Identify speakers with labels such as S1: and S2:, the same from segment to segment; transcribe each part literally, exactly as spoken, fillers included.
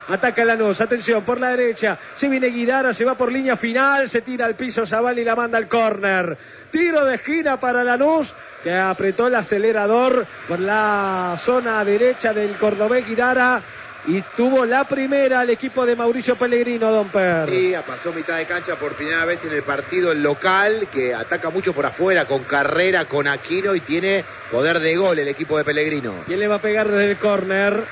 S1: Ataca Lanús, atención, por la derecha. Se viene Guidara, se va por línea final. Se tira al piso Zavala y la manda al córner. Tiro de esquina para Lanús, que apretó el acelerador por la zona derecha del cordobés Guidara. Y tuvo la primera el equipo de Mauricio Pellegrino, Don Per.
S2: Sí, pasó mitad de cancha por primera vez en el partido el local, que ataca mucho por afuera, con Carrera, con Aquino, y tiene poder de gol el equipo de Pellegrino.
S1: ¿Quién le va a pegar desde el córner?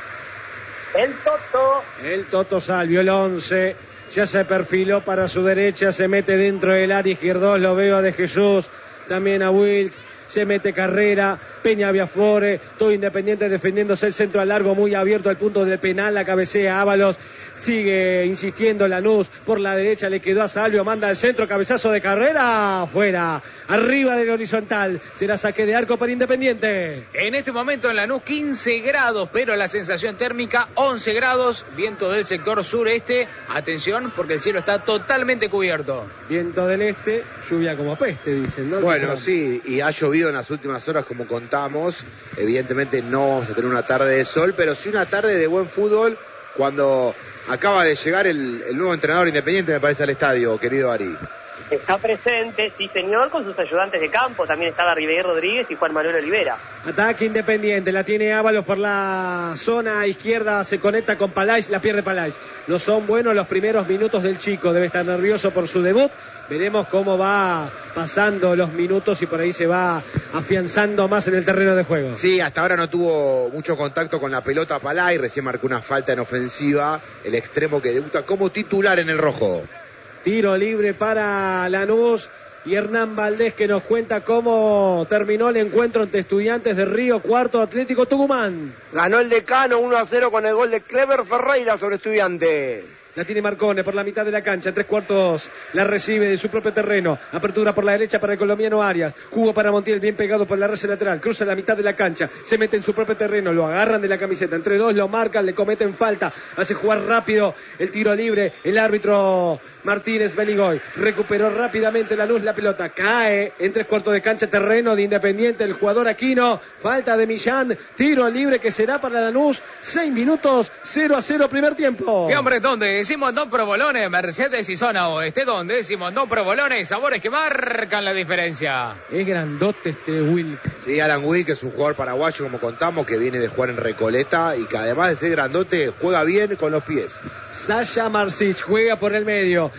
S3: El Toto.
S1: El Toto Salvio, el once. Ya se perfiló para su derecha, se mete dentro del área izquierdo. Lo veo a De Jesús, también a Wilk. Se mete Carrera, Peña Biafore, todo Independiente defendiéndose el centro al largo, muy abierto al punto del penal, la cabecea Ábalos, sigue insistiendo Lanús, por la derecha le quedó a Salvio, manda al centro, cabezazo de Carrera, afuera, arriba del horizontal, será saque de arco para Independiente.
S4: En este momento en Lanús quince grados, pero la sensación térmica once grados, viento del sector sureste, atención porque el cielo está totalmente cubierto.
S1: Viento del este, lluvia como peste, dicen, ¿no?
S2: Bueno, sí, y ha llovido en las últimas horas, como contamos. Evidentemente no vamos a tener una tarde de sol, pero sí una tarde de buen fútbol, cuando acaba de llegar el, el nuevo entrenador Independiente, me parece, al estadio, querido Ari.
S3: Está presente, sí señor, con sus ayudantes de campo. También estaba River Rodríguez y Juan Manuel Olivera.
S1: Ataque Independiente, la tiene Ábalos por la zona izquierda, se conecta con Palais, la pierde Palais. No son buenos los primeros minutos del chico, debe estar nervioso por su debut. Veremos cómo va pasando los minutos y por ahí se va afianzando más en el terreno de juego.
S2: Sí, hasta ahora no tuvo mucho contacto con la pelota Palais, recién marcó una falta en ofensiva, el extremo que debuta como titular en el rojo.
S1: Tiro libre para Lanús y Hernán Valdés, que nos cuenta cómo terminó el encuentro entre Estudiantes de Río Cuarto, Atlético Tucumán.
S5: Ganó el Decano uno a cero con el gol de Clever Ferreira sobre Estudiantes.
S1: La tiene Marcone por la mitad de la cancha, tres cuartos la recibe de su propio terreno. Apertura por la derecha para el colombiano Arias. Jugó para Montiel, bien pegado por la red lateral. Cruza la mitad de la cancha, se mete en su propio terreno, lo agarran de la camiseta. Entre dos lo marcan, le cometen falta. Hace jugar rápido el tiro libre. El árbitro Martínez Beligoy recuperó rápidamente Lanús la pelota. Cae en tres cuartos de cancha, terreno de Independiente el jugador Aquino. Falta de Millán. Tiro libre que será para Lanús. Seis minutos, cero a cero primer tiempo.
S4: ¿Qué hombre, dónde? Simondón Provolones, Mercedes y zona oeste, donde Simondón Provolones, sabores que marcan la diferencia.
S1: Es grandote este Wilk.
S2: Sí, Alan Wilk es un jugador paraguayo, como contamos, que viene de jugar en Recoleta y que además de ser grandote, juega bien con los pies.
S1: Sasha Marsic juega por el medio,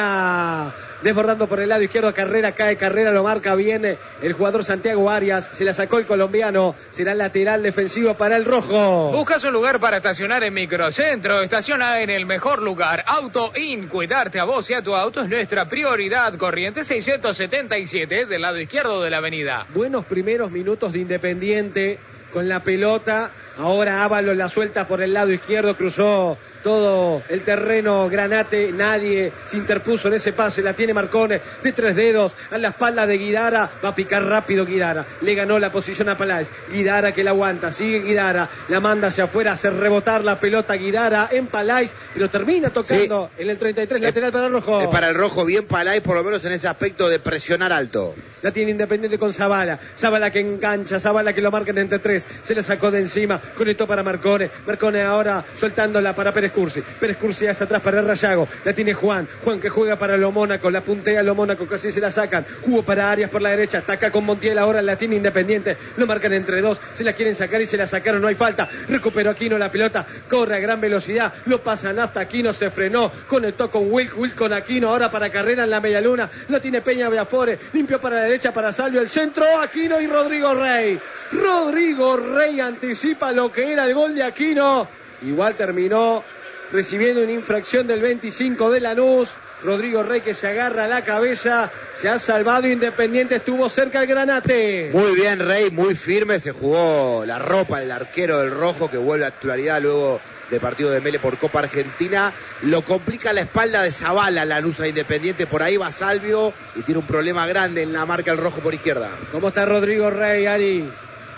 S1: está desbordando por el lado izquierdo, Carrera, cae Carrera, lo marca bien el jugador Santiago Arias, se la sacó el colombiano, será lateral defensivo para el rojo.
S4: ¿Buscas un lugar para estacionar en Microcentro? Estaciona en el mejor lugar, Auto In. Cuidarte a vos y a tu auto es nuestra prioridad. Corriente seiscientos setenta y siete, del lado izquierdo de la avenida.
S1: Buenos primeros minutos de Independiente con la pelota. Ahora Ábalos la suelta por el lado izquierdo, cruzó todo el terreno Granate, nadie se interpuso en ese pase, la tiene Marcone de tres dedos a la espalda de Guidara, va a picar rápido Guidara, le ganó la posición a Palais, Guidara que la aguanta, sigue Guidara, la manda hacia afuera, hace rebotar la pelota Guidara en Palais, pero termina tocando sí. En el treinta y tres, lateral para el rojo.
S2: Es para el rojo bien Palais, por lo menos en ese aspecto de presionar alto.
S1: La tiene Independiente con Zavala, Zavala que engancha, Zavala que lo marca en entre tres, se le sacó de encima, conectó para Marcone, Marcone ahora soltándola para Pérez Cursi, Pérez Cursi hacia atrás para el Rayago, la tiene Juan, Juan que juega para Lo Mónaco, la puntea Lo Mónaco, casi se la sacan, jugó para Arias por la derecha, ataca con Montiel, ahora la tiene Independiente, lo marcan entre dos, se la quieren sacar y se la sacaron, no hay falta, recuperó Aquino la pelota, corre a gran velocidad, lo pasa Nafta, Aquino se frenó, conectó con Wilk, Wilk con Aquino, ahora para Carrera en la media luna, lo tiene Peña Biafore, limpió para la derecha para Salvio, el centro, Aquino y Rodrigo Rey, Rodrigo Rey anticipa lo que era el gol de Aquino, igual terminó recibiendo una infracción del veinticinco de Lanús. Rodrigo Rey que se agarra a la cabeza, se ha salvado, Independiente estuvo cerca el Granate.
S2: Muy bien Rey, muy firme, se jugó la ropa el arquero del rojo que vuelve a titularidad luego del partido de Mele por Copa Argentina. Lo complica la espalda de Zavala, Lanús a Independiente, por ahí va Salvio y tiene un problema grande en la marca el rojo por izquierda.
S1: ¿Cómo está Rodrigo Rey, Ari?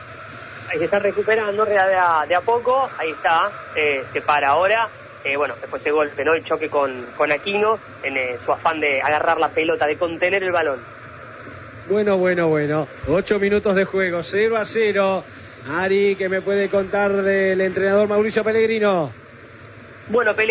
S3: Ahí se está recuperando de a, de a poco, ahí está, eh, se para ahora. Eh, bueno, después de golpe, ¿no? El choque con, con Aquino en eh, su afán de agarrar la pelota, de contener el balón.
S1: Bueno, bueno, bueno. Ocho minutos de juego, cero a cero. Ari, ¿qué me puede contar del entrenador Mauricio Pellegrino?
S3: Bueno, Pellegrino.